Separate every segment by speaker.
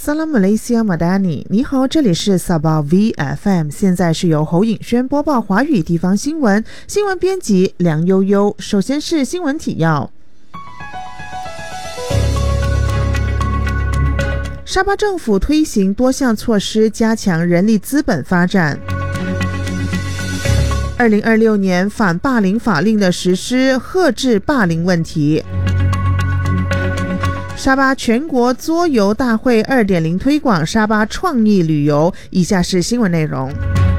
Speaker 1: Salam Malaysia Madani， 你好，这里是 Sabah VFM， 现在是由侯颖轩播报华语地方新闻，新闻编辑梁悠悠。首先是新闻提要。沙巴政府推行多项措施，加强人力资本发展。2026年反霸凌法令的实施，遏制霸凌问题。沙巴全国桌游大会 2.0 推广沙巴创意旅游。以下是新闻内容。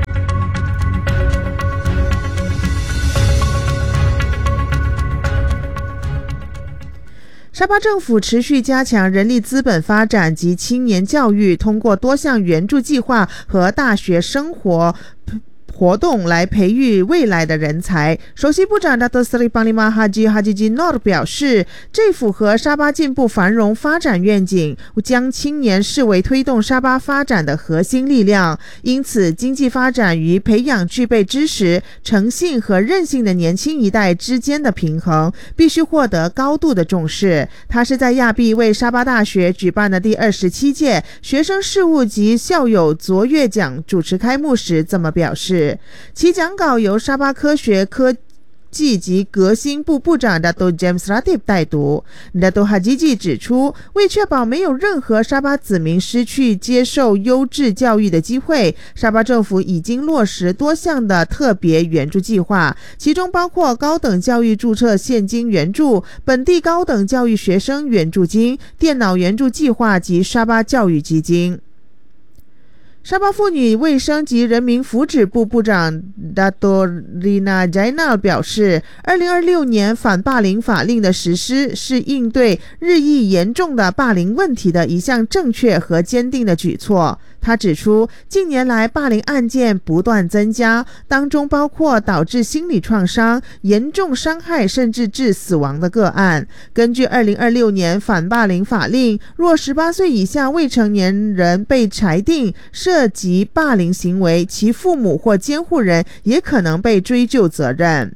Speaker 1: 沙巴政府持续加强人力资本发展及青年教育，通过多项援助计划和大学生活动来培育未来的人才。首席部长 Dato Seri Panglima Haji Haji Noor 表示，这符合沙巴进步繁荣发展愿景，将青年视为推动沙巴发展的核心力量。因此，经济发展与培养具备知识、诚信和韧性的年轻一代之间的平衡，必须获得高度的重视。他是在亚庇为沙巴大学举办的第27届学生事务及校友卓越奖主持开幕时这么表示。其讲稿由沙巴科学科技及革新部部长 Dato James Ratib 代读。Dato Hajiji 指出，为确保没有任何沙巴子民失去接受优质教育的机会，沙巴政府已经落实多项的特别援助计划，其中包括高等教育注册现金援助、本地高等教育学生援助金、电脑援助计划及沙巴教育基金。沙巴妇女卫生及人民福祉部部长 Dato Rina Jainal 表示，2026年反霸凌法令的实施是应对日益严重的霸凌问题的一项正确和坚定的举措。他指出，近年来霸凌案件不断增加，当中包括导致心理创伤、严重伤害甚至致死亡的个案。根据2026年反霸凌法令，若18岁以下未成年人被裁定涉及霸凌行为，其父母或监护人也可能被追究责任。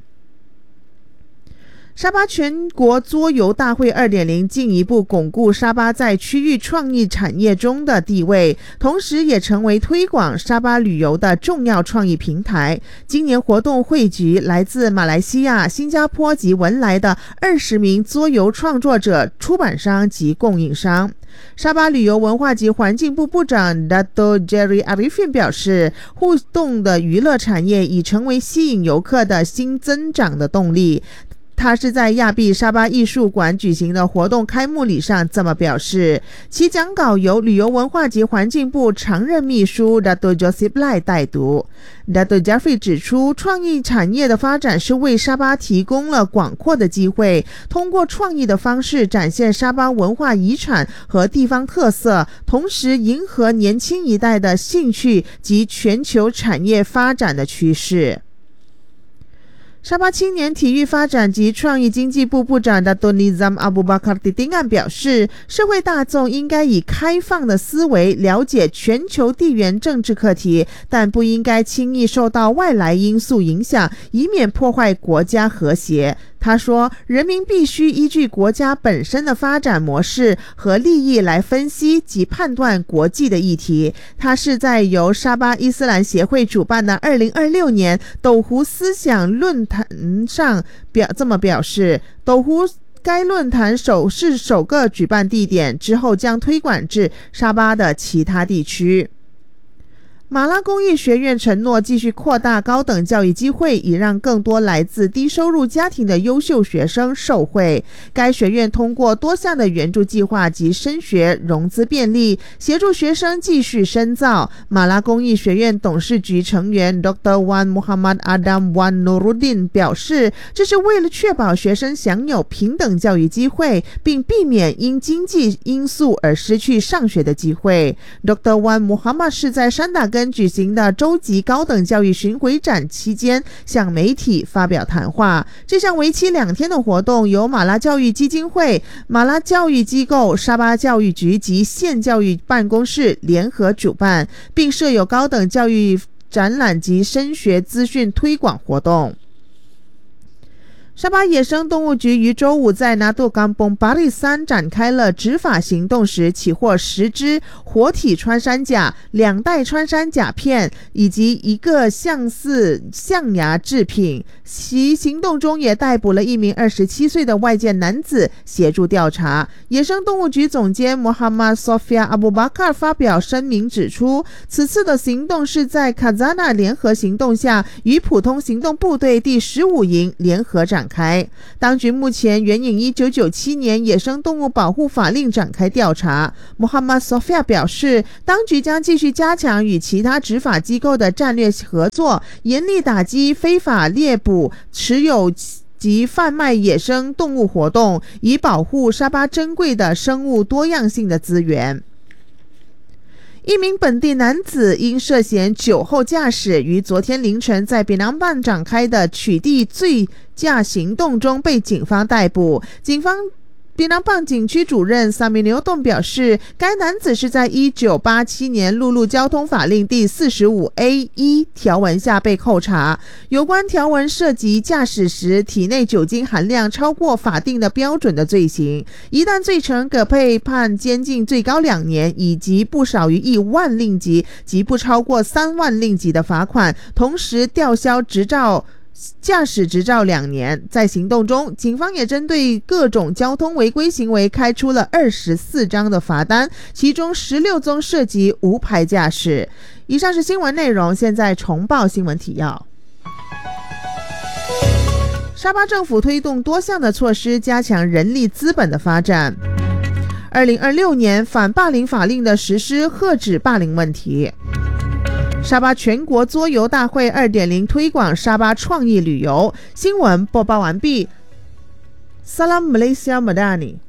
Speaker 1: 沙巴全国桌游大会 2.0 进一步巩固沙巴在区域创意产业中的地位，同时也成为推广沙巴旅游的重要创意平台。今年活动汇聚来自马来西亚、新加坡及文莱的20名桌游创作者、出版商及供应商。沙巴旅游文化及环境部部长 Dato Jerry Arifin 表示，互动的娱乐产业已成为吸引游客的新增长的动力。他是在亚庇沙巴艺术馆举行的活动开幕礼上这么表示，其讲稿由旅游文化及环境部常任秘书 Dato Joseph Lai 代读。Dato Jeffrey 指出，创意产业的发展是为沙巴提供了广阔的机会，通过创意的方式展现沙巴文化遗产和地方特色，同时迎合年轻一代的兴趣及全球产业发展的趋势。沙巴青年体育发展及创意经济部部长 Dato Nizam Abu Bakar Titingan 表示，社会大众应该以开放的思维了解全球地缘政治课题，但不应该轻易受到外来因素影响，以免破坏国家和谐。他说，人民必须依据国家本身的发展模式和利益来分析及判断国际的议题。他是在由沙巴伊斯兰协会主办的2026年斗湖思想论坛上这么表示，斗湖该论坛是首个举办地点，之后将推广至沙巴的其他地区。马拉公益学院承诺继续扩大高等教育机会，以让更多来自低收入家庭的优秀学生受惠。该学院通过多项的援助计划及升学融资便利，协助学生继续深造。马拉公益学院董事局成员 Dr. Wan Muhammad Adam Wan Nuruddin 表示，这是为了确保学生享有平等教育机会，并避免因经济因素而失去上学的机会。Dr. Wan Muhammad 是在山打根举行的洲际高等教育巡回展期间向媒体发表谈话。这项为期2天的活动由马拉教育基金会、马拉教育机构、沙巴教育局及县教育办公室联合主办，并设有高等教育展览及升学资讯推广活动。 沙巴野生动物局于周五在拿杜冈崩巴里山展开了执法行动时，起获10只活体穿山甲、2袋穿山甲片以及1个相似象牙制品。其行动中也逮捕了一名27岁的外界男子协助调查。野生动物局总监穆罕默索菲亚·阿布巴卡发表声明指出，此次的行动是在卡扎纳联合行动下与普通行动部队第15营联合展开。当局目前援引1997年野生动物保护法令展开调查。穆罕默索菲亚表示，当局将继续加强与其他执法机构的战略合作，严厉打击非法猎捕、持有及贩卖野生动物活动，以保护沙巴珍贵的生物多样性的资源。一名本地男子因涉嫌酒后驾驶，于昨天凌晨在槟榔办展开的取缔醉驾行动中被警方逮捕。槟榔棒警区主任萨米牛顿表示，该男子是在1987年陆路交通法令第 45A1 条文下被扣查，有关条文涉及驾驶时体内酒精含量超过法定的标准的罪行，一旦罪成可被判监禁最高2年，以及不少于1万令吉及不超过3万令吉的罚款，同时吊销驾驶执照2年。在行动中，警方也针对各种交通违规行为开出了24张的罚单，其中16宗涉及无牌驾驶。以上是新闻内容，现在重报新闻提要。沙巴政府推动多项的措施，加强人力资本的发展。2026年反霸凌法令的实施，遏止霸凌问题。沙巴全国桌游大会 2.0 推广沙巴创意旅游。新闻播报完毕。Salam Malaysia Madani。